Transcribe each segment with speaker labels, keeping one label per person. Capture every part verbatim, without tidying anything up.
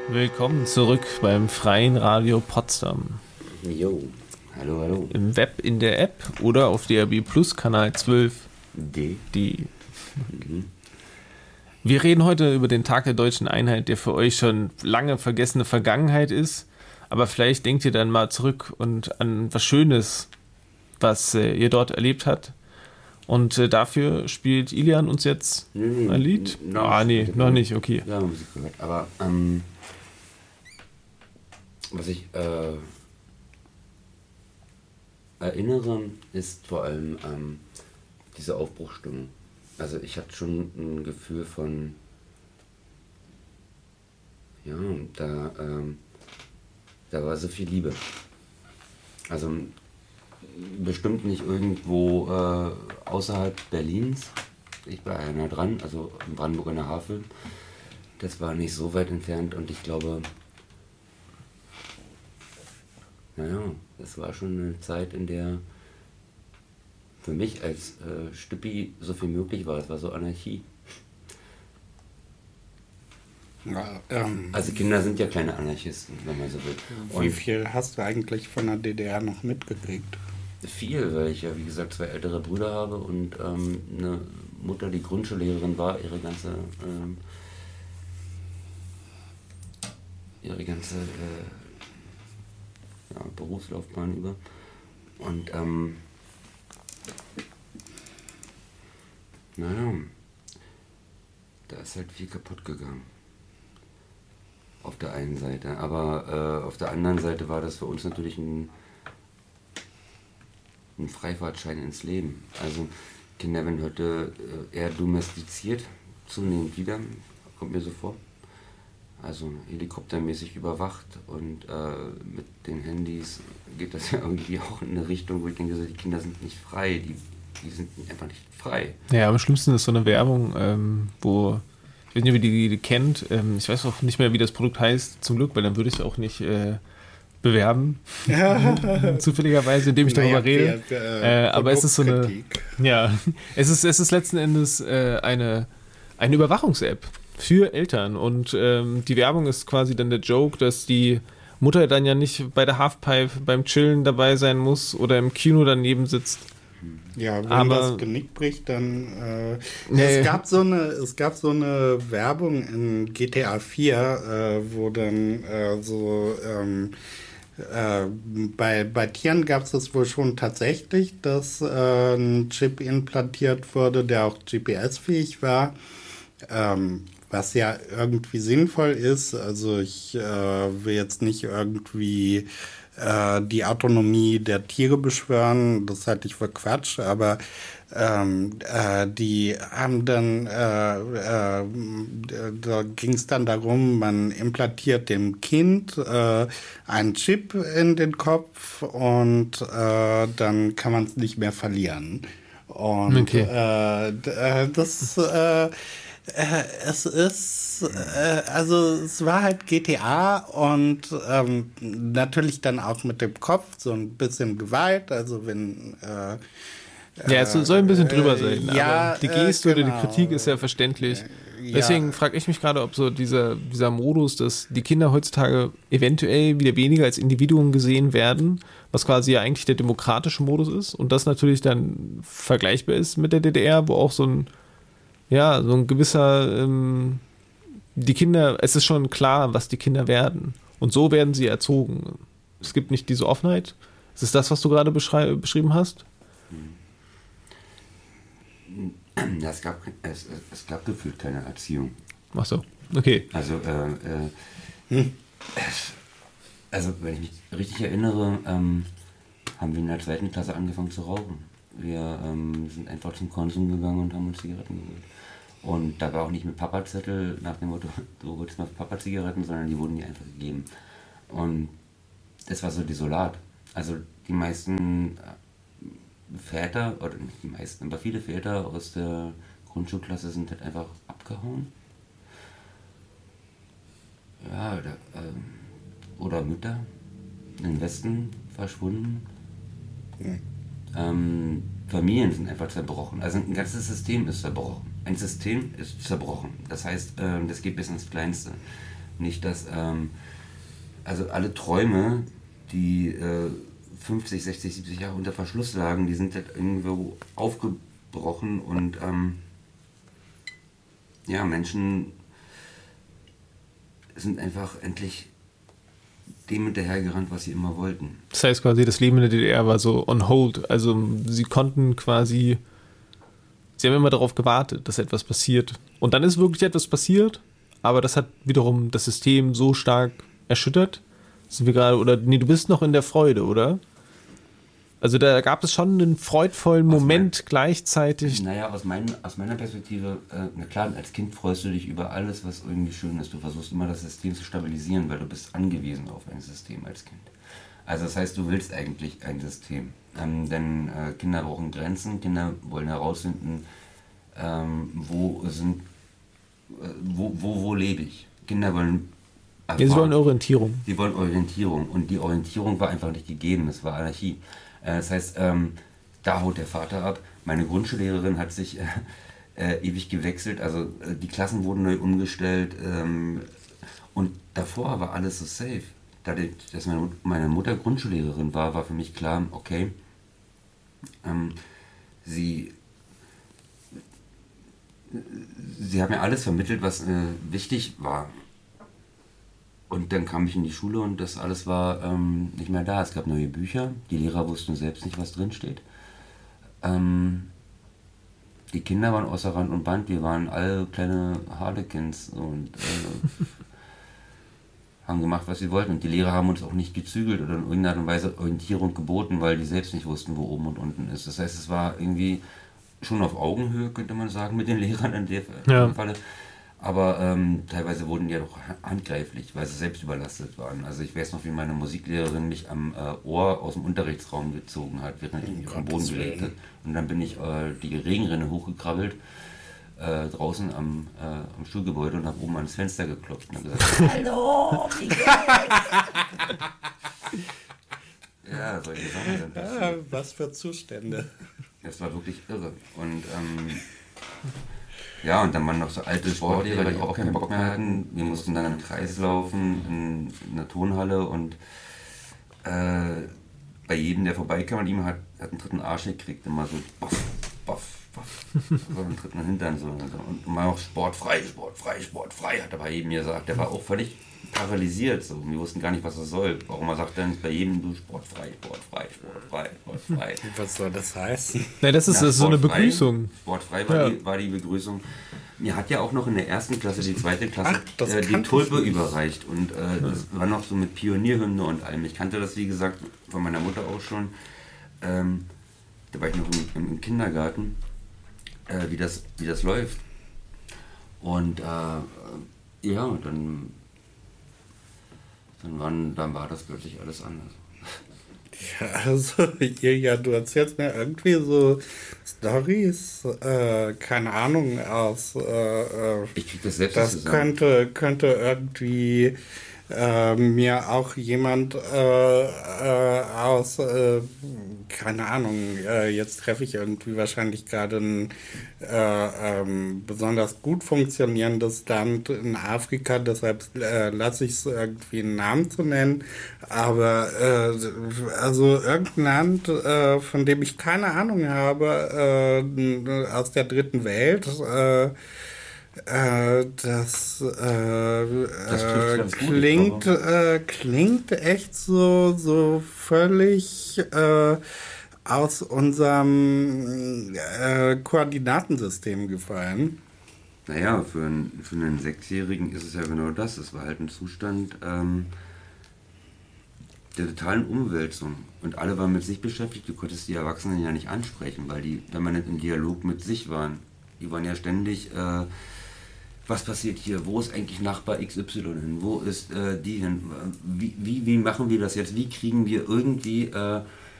Speaker 1: Willkommen zurück beim Freien Radio Potsdam.
Speaker 2: Jo, hallo, hallo.
Speaker 1: Im Web, in der App oder auf D A B Plus Kanal zwölf.
Speaker 2: D.
Speaker 1: Die. Wir reden heute über den Tag der Deutschen Einheit, der für euch schon lange vergessene Vergangenheit ist. Aber vielleicht denkt ihr dann mal zurück und an was Schönes, was äh, ihr dort erlebt habt. Und äh, dafür spielt Ilian uns jetzt
Speaker 2: Nee, nee,
Speaker 1: ein Lied?
Speaker 2: no,
Speaker 1: ah, nee, noch nicht, okay.
Speaker 2: Ja, Musik gehört. Aber, ähm, was ich, äh, erinnere, ist vor allem, ähm, diese Aufbruchstimmung. Also ich hatte schon ein Gefühl von, ja, da, ähm, da war so viel Liebe. Also bestimmt nicht irgendwo äh, außerhalb Berlins. Ich war ja nah dran, also in Brandenburg in der Havel. Das war nicht so weit entfernt und ich glaube, naja, das war schon eine Zeit, in der für mich als äh, Stüppi so viel möglich war. Es war so Anarchie.
Speaker 3: Ja, ähm,
Speaker 2: Also Kinder sind ja kleine Anarchisten, wenn man so will.
Speaker 3: wie
Speaker 2: Und
Speaker 3: viel hast du eigentlich von der D D R noch mitgekriegt?
Speaker 2: viel, weil ich ja wie gesagt zwei ältere Brüder habe und ähm, eine Mutter, die Grundschullehrerin war, ihre ganze ähm, ihre ganze äh, ja, Berufslaufbahn über. Und ähm, naja, da ist halt viel kaputt gegangen. Auf der einen Seite. Aber äh, auf der anderen Seite war das für uns natürlich ein, ein Freifahrtschein ins Leben. Also Kinder werden heute äh, eher domestiziert, zunehmend wieder, kommt mir so vor. Also helikoptermäßig überwacht und äh, mit den Handys geht das ja irgendwie auch in eine Richtung, wo ich denke, so, die Kinder sind nicht frei, die, die sind einfach nicht frei.
Speaker 1: Ja, am schlimmsten ist so eine Werbung, ähm, wo, ich weiß nicht, ob ihr die, die kennt, ähm, ich weiß auch nicht mehr, wie das Produkt heißt, zum Glück, weil dann würde ich es auch nicht äh, bewerben, zufälligerweise, indem ich darüber
Speaker 3: Naja,
Speaker 1: rede.
Speaker 3: wir- wir-
Speaker 1: Äh, aber es ist so eine,
Speaker 3: Produktkritik.
Speaker 1: ja, es ist, es ist letzten Endes äh, eine, eine Überwachungs-App für Eltern und ähm, die Werbung ist quasi dann der Joke, dass die Mutter dann ja nicht bei der Halfpipe beim Chillen dabei sein muss oder im Kino daneben sitzt.
Speaker 3: Ja, wenn
Speaker 1: Aber-
Speaker 3: das Genick bricht, dann äh,
Speaker 1: Nee.
Speaker 3: es gab so eine es gab so eine Werbung in G T A vier, äh, wo dann äh, so ähm, äh, bei, bei Tieren gab es das wohl schon tatsächlich, dass äh, ein Chip implantiert wurde, der auch G P S-fähig war. Ähm, was ja irgendwie sinnvoll ist. Also ich äh, will jetzt nicht irgendwie äh, die Autonomie der Tiere beschwören, das halte ich für Quatsch, aber ähm, äh, die haben dann, äh, äh, da ging es dann darum, man implantiert dem Kind äh, einen Chip in den Kopf und äh, dann kann man es nicht mehr verlieren. Und
Speaker 1: Okay.
Speaker 3: äh, d- äh, das äh, äh, es ist, äh, also es war halt G T A und ähm, natürlich dann auch mit dem Kopf so ein bisschen Gewalt, also wenn äh,
Speaker 1: Ja, es soll ein bisschen drüber sein,
Speaker 3: äh, ja,
Speaker 1: aber die
Speaker 3: äh,
Speaker 1: Geste oder die
Speaker 3: genau.
Speaker 1: Kritik ist ja verständlich.
Speaker 3: ja.
Speaker 1: Deswegen frage ich mich gerade, ob so dieser, dieser Modus, dass die Kinder heutzutage eventuell wieder weniger als Individuen gesehen werden, was quasi ja eigentlich der demokratische Modus ist und das natürlich dann vergleichbar ist mit der D D R, wo auch so ein, ja, so ein gewisser, ähm, die Kinder, es ist schon klar, was die Kinder werden und so werden sie erzogen. Es gibt nicht diese Offenheit. Ist es das, was du gerade beschrei- beschrieben hast?
Speaker 2: Ja, es, gab, es, es gab gefühlt keine Erziehung.
Speaker 1: Ach so, okay.
Speaker 2: Also, äh, äh, es, also wenn ich mich richtig erinnere, ähm, haben wir in der zweiten Klasse angefangen zu rauchen. Wir ähm, sind einfach zum Konsum gegangen und haben uns Zigaretten geholt. Und da war auch nicht mit Papazettel nach dem Motto, du holst mal Papa-Zigaretten, sondern die wurden dir einfach gegeben. Und das war so desolat. Also die meisten Väter, oder nicht die meisten, aber viele Väter aus der Grundschulklasse sind halt einfach abgehauen. Ja, oder, ähm, oder Mütter in den Westen verschwunden.
Speaker 3: Mhm.
Speaker 2: Ähm, Familien sind einfach zerbrochen. Also ein ganzes System ist zerbrochen. Ein System ist zerbrochen. Das heißt, äh, das geht bis ins Kleinste. Nicht, dass, ähm, also alle Träume, die äh, fünfzig, sechzig, siebzig Jahre unter Verschluss lagen, die sind halt irgendwo aufgebrochen und ähm, ja, Menschen sind einfach endlich dem hinterhergerannt, was sie immer wollten.
Speaker 1: Das heißt quasi, das Leben in der D D R war so on hold. Also sie konnten quasi, sie haben immer darauf gewartet, dass etwas passiert. Und dann ist wirklich etwas passiert, aber das hat wiederum das System so stark erschüttert. Sind wir gerade, oder nee, du bist noch in der Freude, oder? Also da gab es schon einen freudvollen Moment mein, gleichzeitig.
Speaker 2: Naja, aus, mein, aus meiner Perspektive, äh, na klar, als Kind freust du dich über alles, was irgendwie schön ist. Du versuchst immer das System zu stabilisieren, weil du bist angewiesen auf ein System als Kind. Also das heißt, du willst eigentlich ein System. Ähm, denn äh, Kinder brauchen Grenzen, Kinder wollen herausfinden, ähm, wo sind, äh, wo, wo, wo lebe ich. Kinder wollen
Speaker 1: erfahren. Ja, sie wollen Orientierung.
Speaker 2: Sie wollen Orientierung und die Orientierung war einfach nicht gegeben, es war Anarchie. Das heißt, ähm, da haut der Vater ab. Meine Grundschullehrerin hat sich äh, äh, ewig gewechselt, also äh, die Klassen wurden neu umgestellt ähm, und davor war alles so safe. Dadurch, dass meine, meine Mutter Grundschullehrerin war, war für mich klar, okay, ähm, sie, sie hat mir alles vermittelt, was äh, wichtig war. Und dann kam ich in die Schule und das alles war ähm, nicht mehr da. Es gab neue Bücher, die Lehrer wussten selbst nicht, was drin steht. Ähm, die Kinder waren außer Rand und Band, wir waren alle kleine Harlequins und äh, haben gemacht, was sie wollten. Und die Lehrer haben uns auch nicht gezügelt oder in irgendeiner Art und Weise Orientierung geboten, weil die selbst nicht wussten, wo oben und unten ist. Das heißt, es war irgendwie schon auf Augenhöhe, könnte man sagen, mit den Lehrern in dem
Speaker 1: ja.
Speaker 2: Falle. Aber ähm, teilweise wurden die ja doch handgreiflich, weil sie selbst überlastet waren. Also ich weiß noch, wie meine Musiklehrerin mich am äh, Ohr aus dem Unterrichtsraum gezogen hat, während ich mich auf den Boden gelegt habe. Und dann bin ich äh, die Regenrinne hochgekrabbelt, äh, draußen am, äh, am Schulgebäude und habe oben ans Fenster geklopft und habe gesagt, hallo! Ja, solche Sachen sind passiert.
Speaker 3: Ja, was für Zustände.
Speaker 2: Das war wirklich irre. Und ähm, ja, und dann waren noch so alte Sportlehrer, die auch keinen Bock mehr hatten. Wir mussten dann im Kreis laufen, in, in der Turnhalle und äh, bei jedem, der vorbeikam an ihm, hat, hat einen dritten Arsch gekriegt. Immer so boff, boff, boff. So einen dritten Hintern so. Und immer auch sportfrei, sportfrei, sportfrei, hat er bei jedem gesagt. Der war auch völlig paralysiert. So. Wir wussten gar nicht, was er soll. Warum er sagt dann bei jedem, du sportfrei, sportfrei, sportfrei, sportfrei.
Speaker 3: Was soll das heißen?
Speaker 1: Nein, das ist,
Speaker 2: Na,
Speaker 1: das ist so eine Begrüßung.
Speaker 2: Sportfrei war,
Speaker 1: ja.
Speaker 2: die, war die Begrüßung. Mir hat ja auch noch in der ersten Klasse, die zweite Klasse,
Speaker 3: Ach,
Speaker 2: äh, die Tulpe überreicht. Und äh, ja. das war noch so mit Pionierhymne und allem. Ich kannte das, wie gesagt, von meiner Mutter auch schon. Ähm, da war ich noch im, im Kindergarten, äh, wie, das, wie das läuft. Und äh, ja, dann, dann, waren, dann war das plötzlich alles anders.
Speaker 3: Ja, also, ja, du erzählst mir irgendwie so Storys, äh, keine Ahnung, aus, äh,
Speaker 2: ich krieg das selbst
Speaker 3: das könnte, könnte irgendwie äh, mir auch jemand äh, äh, aus, äh, keine Ahnung, äh, jetzt treffe ich irgendwie wahrscheinlich gerade ein äh, ähm, besonders gut funktionierendes Land in Afrika, deshalb äh, lasse ich es irgendwie einen Namen zu nennen, aber äh, also irgendein Land, äh, von dem ich keine Ahnung habe, äh, aus der dritten Welt, äh, Äh, das, äh,
Speaker 2: das
Speaker 3: äh, klingt, äh, klingt echt so, so völlig äh, aus unserem äh, Koordinatensystem gefallen.
Speaker 2: Naja, für einen, für einen Sechsjährigen ist es ja genau das. Es war halt ein Zustand ähm, der totalen Umwälzung. Und alle waren mit sich beschäftigt. Du konntest die Erwachsenen ja nicht ansprechen, weil die permanent im Dialog mit sich waren. Die waren ja ständig... Äh, was passiert hier? Wo ist eigentlich Nachbar X Y hin? Wo ist äh, die hin? Wie, wie, wie machen wir das jetzt? Wie kriegen wir irgendwie... Äh, äh,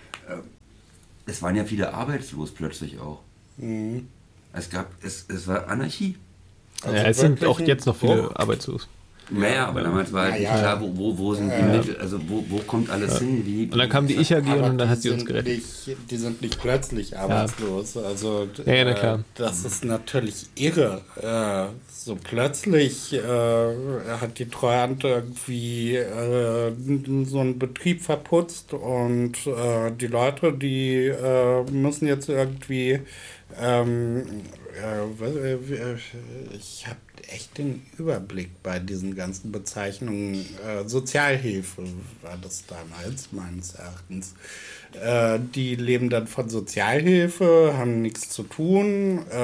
Speaker 2: es waren ja viele arbeitslos plötzlich auch. Mhm. Es gab... Es, es war Anarchie.
Speaker 1: Also ja, es sind auch jetzt noch viele Bruch. arbeitslos.
Speaker 2: Naja, aber damals war halt nicht
Speaker 3: ja.
Speaker 2: klar, wo, wo, wo sind die
Speaker 3: Ja.
Speaker 2: Mittel, also wo, wo kommt alles
Speaker 1: Ja.
Speaker 2: hin? Wie,
Speaker 1: Und dann kam die Ich-A G
Speaker 3: Aber
Speaker 1: und dann
Speaker 3: die
Speaker 1: hat sie uns
Speaker 3: sind
Speaker 1: gerettet.
Speaker 3: Nicht, die sind nicht plötzlich arbeitslos. Also
Speaker 1: Ja, ja, na
Speaker 3: äh,
Speaker 1: klar.
Speaker 3: das ist natürlich irre. Äh, so plötzlich äh, hat die Treuhand irgendwie äh, so einen Betrieb verputzt und äh, die Leute, die äh, müssen jetzt irgendwie ähm, äh, was- äh, ich habe echt den Überblick bei diesen ganzen Bezeichnungen. Äh, Sozialhilfe war das damals, meines Erachtens. Äh, die leben dann von Sozialhilfe, haben nichts zu tun, äh,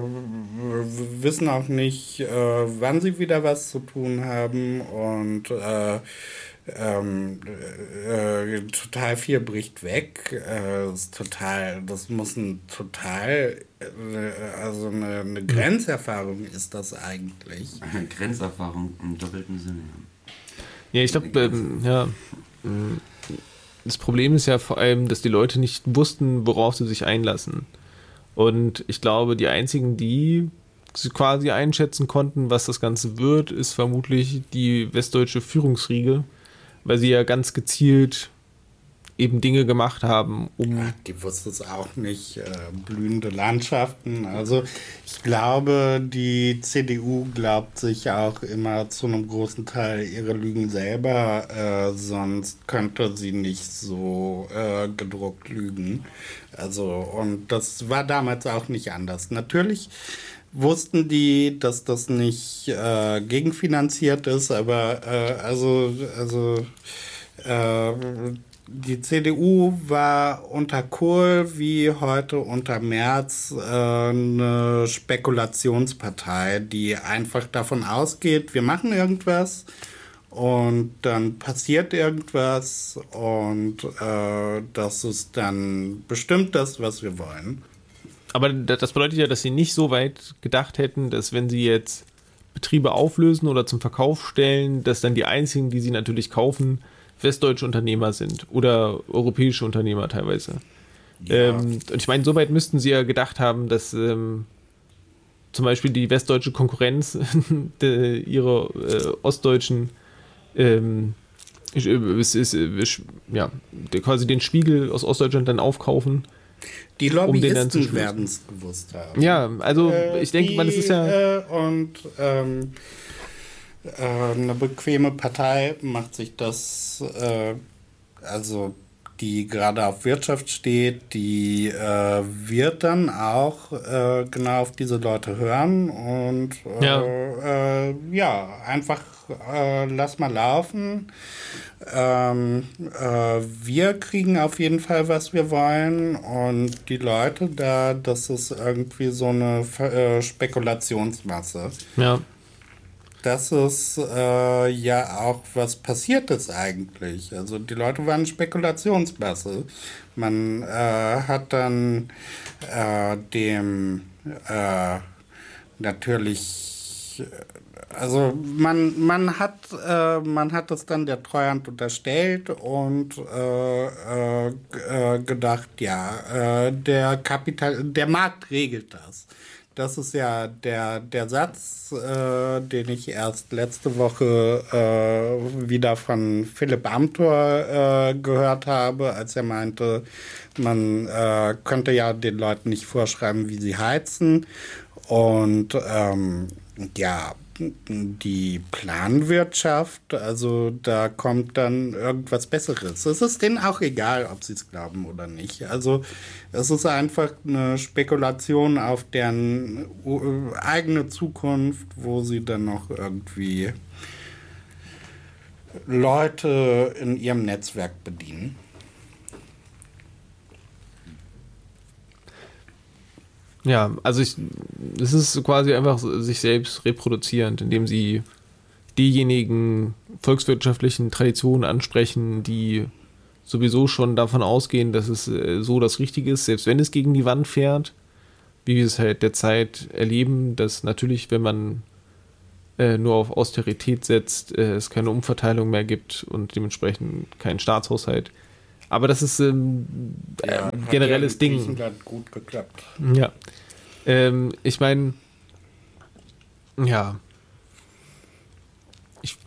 Speaker 3: w- wissen auch nicht, äh, wann sie wieder was zu tun haben und äh, ähm, äh, total viel bricht weg. Äh, ist total, das muss ein total, äh, also eine, eine Grenzerfahrung ist das eigentlich.
Speaker 2: Eine Grenzerfahrung im doppelten Sinne.
Speaker 1: Ja, ich glaube, ähm, ja, ähm, das Problem ist ja vor allem, dass die Leute nicht wussten, worauf sie sich einlassen. Und ich glaube, die einzigen, die sie quasi einschätzen konnten, was das Ganze wird, ist vermutlich die westdeutsche Führungsriege, weil sie ja ganz gezielt eben Dinge gemacht haben, um...
Speaker 3: Ach, die wusste es auch nicht. Äh, blühende Landschaften. Also ich glaube, die C D U glaubt sich auch immer zu einem großen Teil ihre Lügen selber, äh, sonst könnte sie nicht so äh, gedruckt lügen. Also, und das war damals auch nicht anders. Natürlich wussten die, dass das nicht äh, gegenfinanziert ist, aber äh, also, also äh, die C D U war unter Kohl wie heute unter Merz äh, eine Spekulationspartei, die einfach davon ausgeht, wir machen irgendwas und dann passiert irgendwas und äh, das ist dann bestimmt das, was wir wollen.
Speaker 1: Aber das bedeutet ja, dass sie nicht so weit gedacht hätten, dass wenn sie jetzt Betriebe auflösen oder zum Verkauf stellen, dass dann die einzigen, die sie natürlich kaufen, westdeutsche Unternehmer sind oder europäische Unternehmer teilweise.
Speaker 3: Ja.
Speaker 1: Ähm, und ich meine, so weit müssten sie ja gedacht haben, dass ähm, zum Beispiel die westdeutsche Konkurrenz de, ihre äh, ostdeutschen ähm, ist, ist, ist, ja, quasi den Spiegel aus Ostdeutschland dann aufkaufen.
Speaker 3: Die
Speaker 1: um den dann zu
Speaker 3: Lobbyisten
Speaker 1: schließen.
Speaker 3: werden es gewusst haben.
Speaker 1: Ja, also
Speaker 3: Äh,
Speaker 1: ich denke
Speaker 3: die,
Speaker 1: mal, das ist ja...
Speaker 3: Äh, und ähm, äh, eine bequeme Partei macht sich das, äh, also die gerade auf Wirtschaft steht, die äh, wird dann auch äh, genau auf diese Leute hören und äh,
Speaker 1: Ja.
Speaker 3: Äh, ja, einfach äh, lass mal laufen. Ähm, äh, wir kriegen auf jeden Fall, was wir wollen und die Leute da, das ist irgendwie so eine äh, Spekulationsmasse.
Speaker 1: Ja.
Speaker 3: Das ist äh, ja auch was passiert ist eigentlich. Also die Leute waren Spekulationsmasse. Man äh, hat dann äh, dem äh, natürlich, also man, man hat äh, man hat es dann der Treuhand unterstellt und äh, äh, äh, gedacht, ja, äh, der Kapital, der Markt regelt das. Das ist ja der, der Satz, äh, den ich erst letzte Woche äh, wieder von Philipp Amthor äh, gehört habe, als er meinte, man äh, könnte ja den Leuten nicht vorschreiben, wie sie heizen. Und ähm, ja, die Planwirtschaft, also da kommt dann irgendwas Besseres. Es ist denen auch egal, ob sie es glauben oder nicht. Also es ist einfach eine Spekulation auf deren eigene Zukunft, wo sie dann noch irgendwie Leute in ihrem Netzwerk bedienen.
Speaker 1: Ja, also ich, es ist quasi einfach sich selbst reproduzierend, indem sie diejenigen volkswirtschaftlichen Traditionen ansprechen, die sowieso schon davon ausgehen, dass es äh, so das Richtige ist, selbst wenn es gegen die Wand fährt, wie wir es halt derzeit erleben, dass natürlich, wenn man äh, nur auf Austerität setzt, äh, es keine Umverteilung mehr gibt und dementsprechend keinen Staatshaushalt. Aber das ist ähm,
Speaker 3: Ja,
Speaker 1: ein
Speaker 3: hat
Speaker 1: generelles
Speaker 3: ja in
Speaker 1: Ding.
Speaker 3: Griechenland gut geklappt.
Speaker 1: Ja. Ähm, ich meine, ja. Ich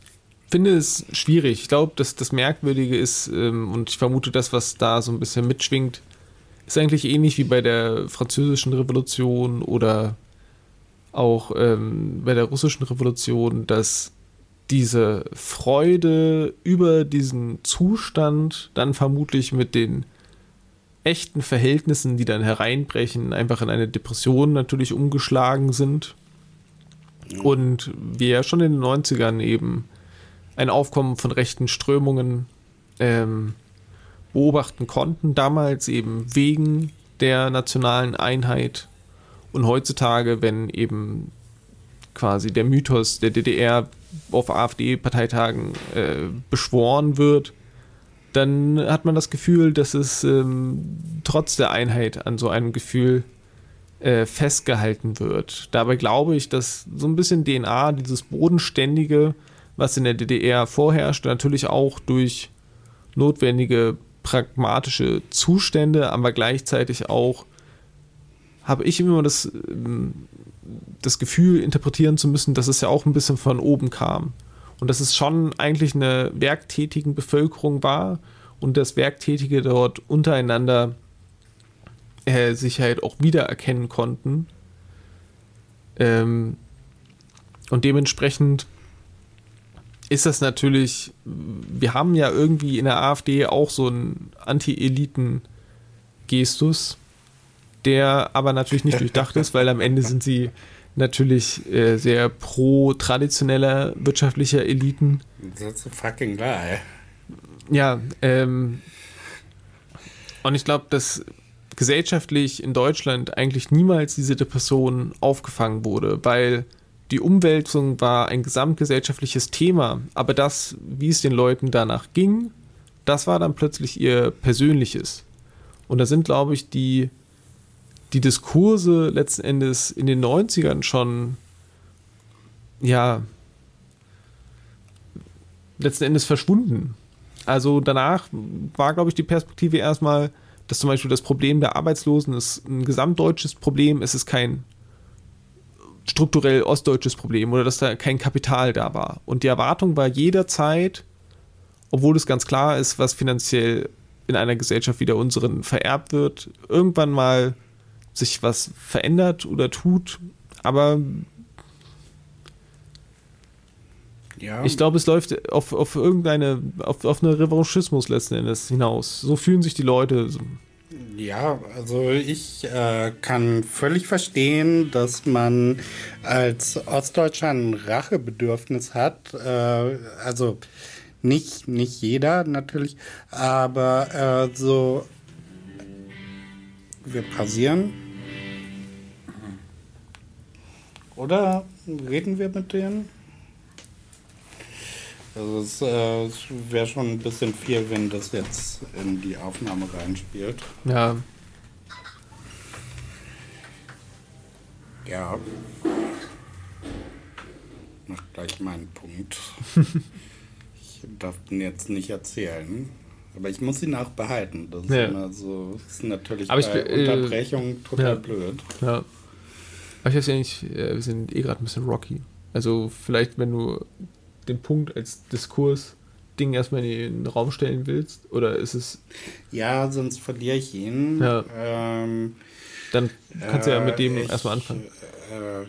Speaker 1: finde es schwierig. Ich glaube, dass das Merkwürdige ist, ähm, und ich vermute, das, was da so ein bisschen mitschwingt, ist eigentlich ähnlich wie bei der Französischen Revolution oder auch ähm, bei der Russischen Revolution, dass diese Freude über diesen Zustand dann vermutlich mit den echten Verhältnissen, die dann hereinbrechen, einfach in eine Depression natürlich umgeschlagen sind. Und wir ja schon in den neunzigern eben ein Aufkommen von rechten Strömungen ähm, beobachten konnten, damals eben wegen der nationalen Einheit. Und heutzutage, wenn eben quasi der Mythos der D D R auf AfD-Parteitagen äh, beschworen wird, dann hat man das Gefühl, dass es ähm, trotz der Einheit an so einem Gefühl äh, festgehalten wird. Dabei glaube ich, dass so ein bisschen D N A, dieses Bodenständige, was in der D D R vorherrscht, natürlich auch durch notwendige pragmatische Zustände, aber gleichzeitig auch habe ich immer das, das Gefühl, interpretieren zu müssen, dass es ja auch ein bisschen von oben kam. Und dass es schon eigentlich eine werktätigen Bevölkerung war und dass Werktätige dort untereinander äh, sich halt auch wiedererkennen konnten. Ähm, und dementsprechend ist das natürlich, wir haben ja irgendwie in der AfD auch so einen Anti-Eliten-Gestus, der aber natürlich nicht durchdacht ist, weil am Ende sind sie natürlich äh, sehr pro traditioneller wirtschaftlicher Eliten.
Speaker 3: That's a fucking lie.
Speaker 1: Ja, ähm, und ich glaube, dass gesellschaftlich in Deutschland eigentlich niemals diese Depression aufgefangen wurde, weil die Umwälzung war ein gesamtgesellschaftliches Thema, aber das, wie es den Leuten danach ging, das war dann plötzlich ihr Persönliches. Und da sind, glaube ich, die die Diskurse letzten Endes in den neunzigern schon, ja, letzten Endes verschwunden. Also danach war, glaube ich, die Perspektive erstmal, dass zum Beispiel das Problem der Arbeitslosen ist ein gesamtdeutsches Problem, es ist kein strukturell ostdeutsches Problem oder dass da kein Kapital da war. Und die Erwartung war jederzeit, obwohl es ganz klar ist, was finanziell in einer Gesellschaft wie der unseren vererbt wird, irgendwann mal sich was verändert oder tut, aber ja. Ich glaube, es läuft auf, auf irgendeine, auf, auf einen Revanchismus letzten Endes hinaus. So fühlen sich die Leute.
Speaker 3: Ja, also ich äh, kann völlig verstehen, dass man als Ostdeutscher ein Rachebedürfnis hat. Äh, also nicht, nicht jeder natürlich, aber äh, so wir pausieren. Oder reden wir mit denen? Also es, äh, es wäre schon ein bisschen viel, wenn das jetzt in die Aufnahme reinspielt.
Speaker 1: Ja.
Speaker 3: Ja. Mach gleich meinen Punkt. Ich darf den jetzt nicht erzählen. Aber ich muss ihn auch behalten. Das ist
Speaker 1: ja.
Speaker 3: immer so. Das ist natürlich
Speaker 1: aber
Speaker 3: bei
Speaker 1: ich, äh,
Speaker 3: Unterbrechung total
Speaker 1: ja.
Speaker 3: blöd.
Speaker 1: Ja. Aber ich weiß ja nicht, wir sind eh gerade ein bisschen rocky. Also vielleicht, wenn du den Punkt als Diskurs-Ding erstmal in den Raum stellen willst, oder ist es...
Speaker 3: Ja, sonst verliere ich ihn.
Speaker 1: Ja.
Speaker 3: Ähm,
Speaker 1: Dann kannst du ja mit dem
Speaker 3: äh, ich,
Speaker 1: erstmal anfangen.
Speaker 3: Äh,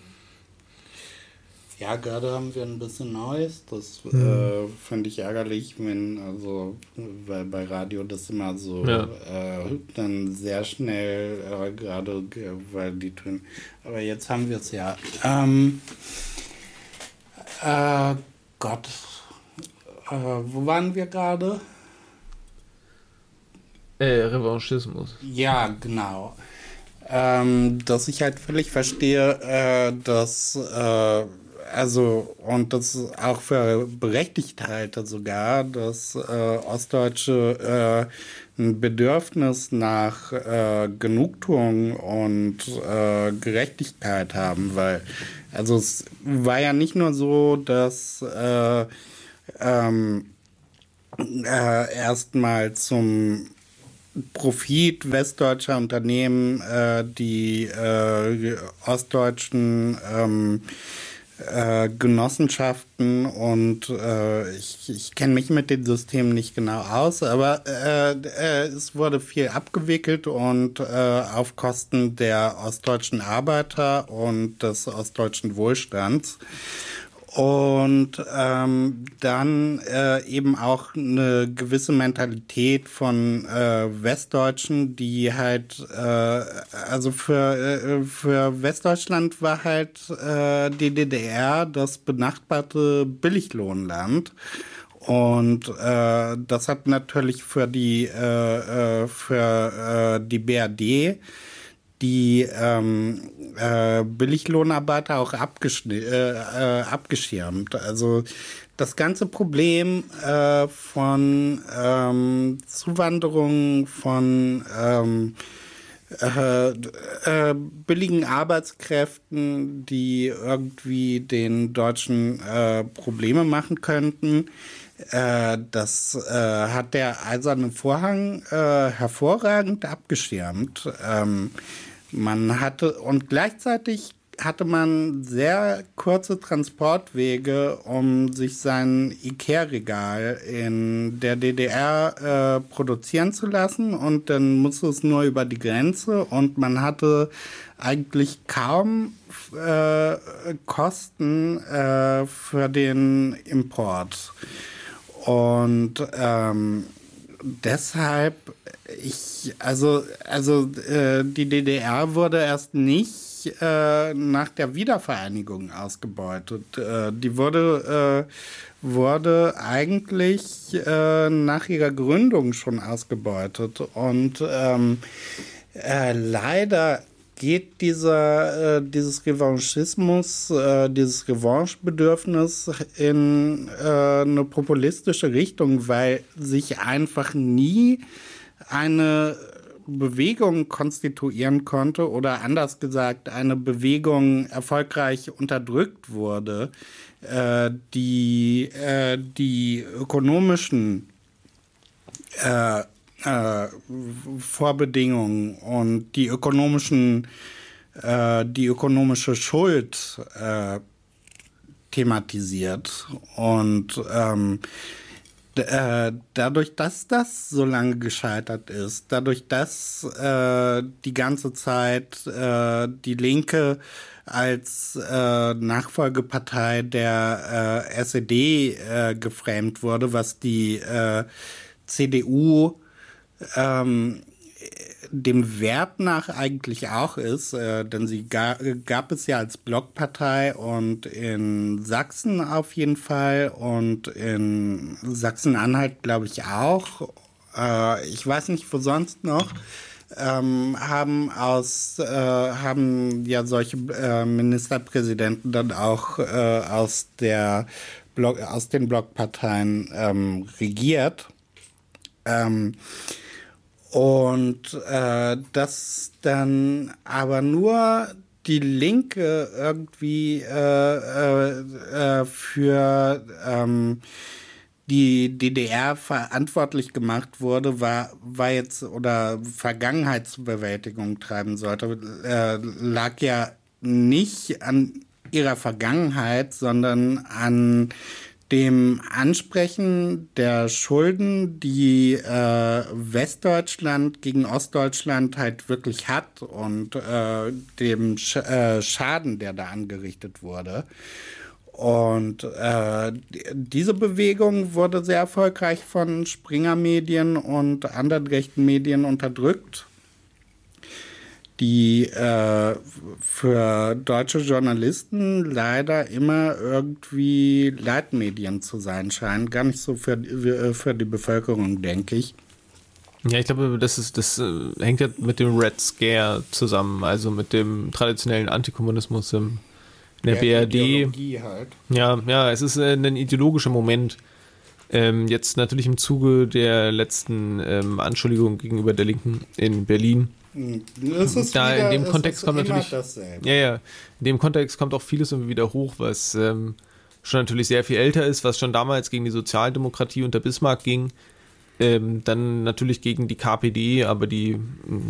Speaker 3: ja, gerade haben wir ein bisschen Neues. Das
Speaker 1: hm.
Speaker 3: äh, finde ich ärgerlich, wenn, also, weil bei Radio das immer so
Speaker 1: ja.
Speaker 3: äh, dann sehr schnell, äh, gerade weil die Töne. Aber jetzt haben wir es ja. Ähm, äh, Gott. Äh, wo waren wir gerade?
Speaker 1: Äh, Revanchismus.
Speaker 3: Ja, genau. Ähm, dass ich halt völlig verstehe, äh, dass äh, also, und das auch für berechtigt halte sogar, dass äh, Ostdeutsche äh, ein Bedürfnis nach äh, Genugtuung und äh, Gerechtigkeit haben, weil, also es war ja nicht nur so, dass äh, ähm, äh, erstmal zum Profit westdeutscher Unternehmen äh, die äh, ostdeutschen ähm, äh, Genossenschaften und äh, ich, ich kenne mich mit den Systemen nicht genau aus, aber äh, äh, es wurde viel abgewickelt und äh, auf Kosten der ostdeutschen Arbeiter und des ostdeutschen Wohlstands. Und ähm, dann äh, eben auch eine gewisse Mentalität von äh, Westdeutschen, die halt, äh, also für, äh, für Westdeutschland war halt äh, die D D R das benachbarte Billiglohnland. Und äh, das hat natürlich für die, äh, für äh, die B R D die ähm, äh, Billiglohnarbeiter auch abgeschni- äh, äh, abgeschirmt. Also das ganze Problem äh, von ähm, Zuwanderung von ähm, äh, äh, billigen Arbeitskräften, die irgendwie den Deutschen äh, Probleme machen könnten, äh, das äh, hat der Eiserne Vorhang äh, hervorragend abgeschirmt. Ähm, Man hatte, und gleichzeitig hatte man sehr kurze Transportwege, um sich sein Ikea-Regal in der D D R äh, produzieren zu lassen, und dann musste es nur über die Grenze, und man hatte eigentlich kaum äh, Kosten äh, für den Import. Und ähm, deshalb, ich, also, also äh, die D D R wurde erst nicht äh, nach der Wiedervereinigung ausgebeutet. Äh, die wurde, äh, wurde eigentlich äh, nach ihrer Gründung schon ausgebeutet. Und ähm, äh, leider geht dieser, äh, dieses Revanchismus, äh, dieses Revanchebedürfnis in äh, eine populistische Richtung, weil sich einfach nie eine Bewegung konstituieren konnte, oder anders gesagt, eine Bewegung erfolgreich unterdrückt wurde, äh, die äh, die ökonomischen äh, Äh, Vorbedingungen und die ökonomischen, äh, die ökonomische Schuld äh, thematisiert. Und ähm, d- äh, dadurch, dass das so lange gescheitert ist, dadurch, dass äh, die ganze Zeit äh, die Linke als äh, Nachfolgepartei der äh, S E D äh, geframed wurde, was die äh, C D U Ähm, dem Wert nach eigentlich auch ist, äh, denn sie ga, gab es ja als Blockpartei, und in Sachsen auf jeden Fall und in Sachsen-Anhalt glaube ich auch. Äh, ich weiß nicht, wo sonst noch. Ähm, haben aus äh, haben ja solche äh, Ministerpräsidenten dann auch äh, aus der Block, aus den Blockparteien ähm, regiert. Ähm, Und äh, dass dann aber nur die Linke irgendwie äh, äh, für ähm, die D D R verantwortlich gemacht wurde, war, war jetzt, oder Vergangenheitsbewältigung treiben sollte, äh, lag ja nicht an ihrer Vergangenheit, sondern an dem Ansprechen der Schulden, die äh, Westdeutschland gegen Ostdeutschland halt wirklich hat, und äh, dem Sch äh, Schaden, der da angerichtet wurde. Und äh, diese Bewegung wurde sehr erfolgreich von Springer-Medien und anderen rechten Medien unterdrückt, die äh, für deutsche Journalisten leider immer irgendwie Leitmedien zu sein scheinen. Gar nicht so für, für die Bevölkerung, denke ich.
Speaker 1: Ja, ich glaube, das ist, das äh, hängt ja mit dem Red Scare zusammen, also mit dem traditionellen Antikommunismus im, in der, der B R D.
Speaker 3: Ideologie halt.
Speaker 1: Ja, ja, es ist äh, ein ideologischer Moment. Ähm, jetzt natürlich im Zuge der letzten ähm, Anschuldigung gegenüber der Linken in Berlin.
Speaker 3: Es ist
Speaker 1: da
Speaker 3: wieder,
Speaker 1: in dem Kontext kommt natürlich,
Speaker 3: dasselbe.
Speaker 1: ja, ja, in dem Kontext kommt auch vieles irgendwie wieder hoch, was ähm, schon natürlich sehr viel älter ist, was schon damals gegen die Sozialdemokratie unter Bismarck ging, ähm, dann natürlich gegen die K P D, aber die